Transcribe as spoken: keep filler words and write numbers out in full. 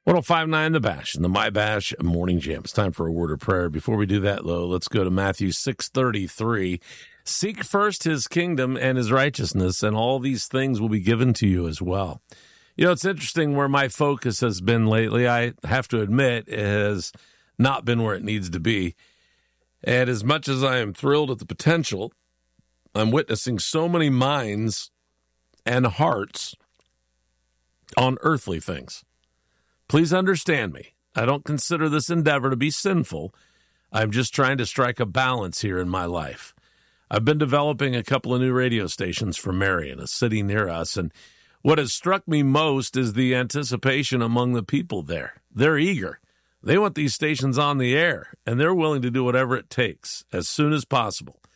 one oh five point nine The Bash and the My Bash Morning Jam. It's time for a word of prayer. Before we do that, though, let's go to Matthew six thirty-three. Seek first his kingdom and his righteousness, and all these things will be given to you as well. You know, it's interesting where my focus has been lately. I have to admit, it has not been where it needs to be. And as much as I am thrilled at the potential, I'm witnessing so many minds and hearts on earthly things. Please understand me. I don't consider this endeavor to be sinful. I'm just trying to strike a balance here in my life. I've been developing a couple of new radio stations for Marion, a city near us, and what has struck me most is the anticipation among the people there. They're eager. They want these stations on the air, and they're willing to do whatever it takes as soon as possible.